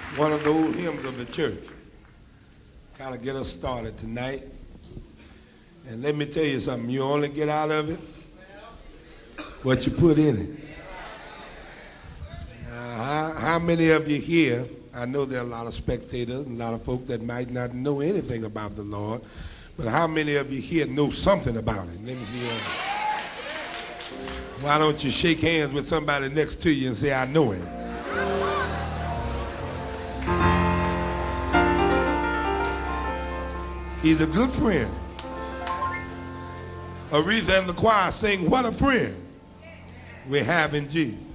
one of the old hymns of the church. Kind of get us started tonight. And let me tell you something, you only get out of it what you put in it. How many of you here, I know there are a lot of spectators and a lot of folk that might not know anything about the Lord, but how many of you here know something about it? Let me see your hand. Why don't you shake hands with somebody next to you and say, I know him. He's a good friend. Aretha and the choir sing, what a friend we have in Jesus.